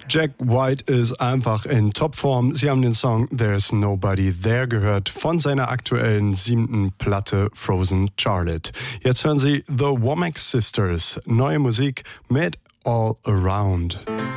Jack White ist einfach in Topform. Sie haben den Song There's Nobody There gehört von seiner aktuellen 7. Platte Frozen Charlotte. Jetzt hören Sie The Womack Sisters, neue Musik mit All Around.